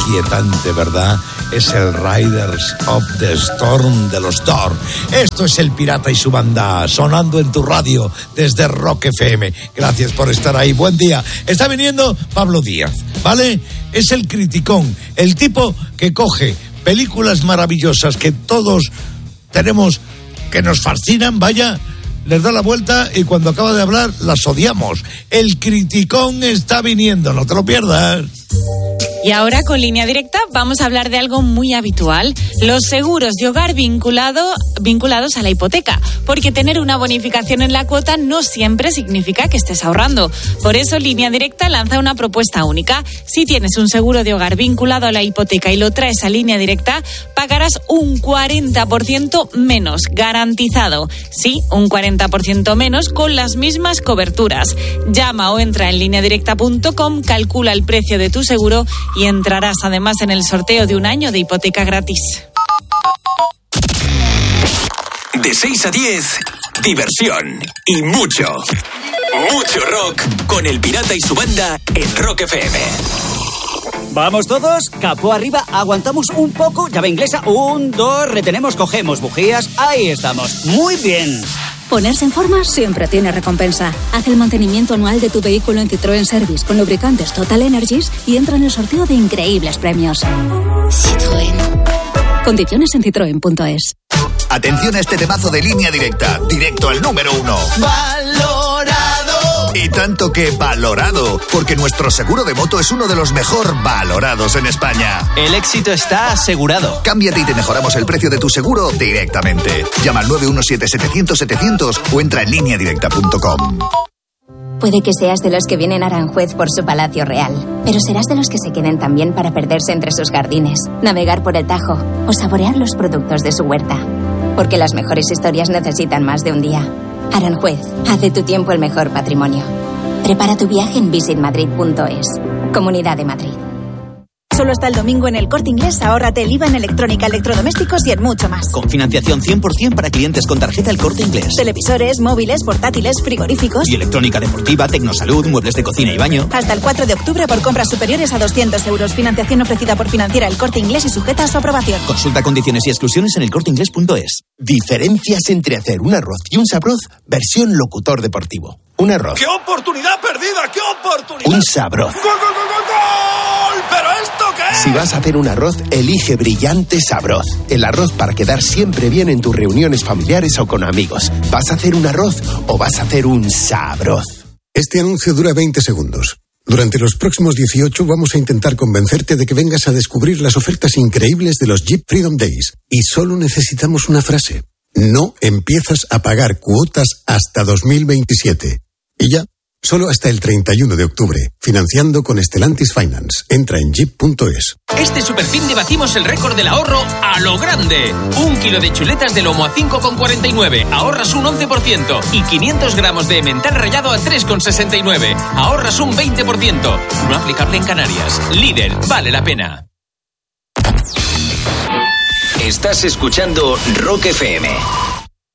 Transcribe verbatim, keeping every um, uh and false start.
inquietante, ¿verdad? Es el Riders of the Storm de los Doors. Esto es El Pirata y su banda, sonando en tu radio desde Rock F M. Gracias por estar ahí. Buen día. Está viniendo Pablo Díaz, ¿vale? Es el criticón, el tipo que coge películas maravillosas que todos tenemos, que nos fascinan, vaya, les da la vuelta y cuando acaba de hablar las odiamos. El criticón está viniendo, no te lo pierdas. Y ahora con Línea Directa vamos a hablar de algo muy habitual, los seguros de hogar vinculado, vinculados a la hipoteca, porque tener una bonificación en la cuota no siempre significa que estés ahorrando. Por eso Línea Directa lanza una propuesta única. Si tienes un seguro de hogar vinculado a la hipoteca y lo traes a Línea Directa, pagarás un cuarenta por ciento menos, garantizado. Sí, un cuarenta por ciento menos con las mismas coberturas. Llama o entra en línea directa punto com, calcula el precio de tu seguro y entrarás además en el sorteo de un año de hipoteca gratis. De seis a diez, diversión y mucho, mucho rock con El Pirata y su banda en Rock F M. Vamos todos, capó arriba, aguantamos un poco, llave inglesa, un, dos, retenemos, cogemos bujías, ahí estamos, muy bien. Ponerse en forma siempre tiene recompensa. Haz el mantenimiento anual de tu vehículo en Citroën Service con lubricantes Total Energies y entra en el sorteo de increíbles premios. Citroën. Condiciones en citroen punto es. Atención a este temazo de Línea Directa, directo al número uno. ¡Valorado! Y tanto que valorado, porque nuestro seguro de moto es uno de los mejor valorados en España. El éxito está asegurado. Cámbiate y te mejoramos el precio de tu seguro directamente. Llama al nueve uno siete setecientos setecientos o entra en línea directa punto com. Puede que seas de los que vienen a Aranjuez por su palacio real, pero serás de los que se queden también para perderse entre sus jardines, navegar por el Tajo o saborear los productos de su huerta. Porque las mejores historias necesitan más de un día. Aranjuez, haz de tu tiempo el mejor patrimonio. Prepara tu viaje en visit madrid punto es. Comunidad de Madrid. Solo hasta el domingo en El Corte Inglés, ahórrate el I V A en electrónica, electrodomésticos y en mucho más. Con financiación cien por ciento para clientes con tarjeta El Corte Inglés. Televisores, móviles, portátiles, frigoríficos. Y electrónica deportiva, tecnosalud, muebles de cocina y baño. Hasta el cuatro de octubre por compras superiores a doscientos euros. Financiación ofrecida por Financiera El Corte Inglés y sujeta a su aprobación. Consulta condiciones y exclusiones en el corte inglés punto es. Diferencias entre hacer un arroz y un sabroz, versión locutor deportivo. Un arroz. ¡Qué oportunidad perdida! ¡Qué oportunidad! Un sabroz. ¡Gol, gol, gol, gol, gol! ¿Pero esto qué es? Si vas a hacer un arroz, elige Brillante Sabroz. El arroz para quedar siempre bien en tus reuniones familiares o con amigos. ¿Vas a hacer un arroz o vas a hacer un sabroz? Este anuncio dura veinte segundos. Durante los próximos dieciocho vamos a intentar convencerte de que vengas a descubrir las ofertas increíbles de los Jeep Freedom Days. Y solo necesitamos una frase. No empiezas a pagar cuotas hasta dos mil veintisiete. Y ya, solo hasta el treinta y uno de octubre, financiando con Stellantis Finance. Entra en jeep punto es. Este superfin debatimos el récord del ahorro a lo grande. Un kilo de chuletas de lomo a cinco con cuarenta y nueve, ahorras un once por ciento. Y quinientos gramos de emmental rallado a tres con sesenta y nueve, ahorras un veinte por ciento. No aplicable en Canarias. Líder, vale la pena. Estás escuchando Rock F M.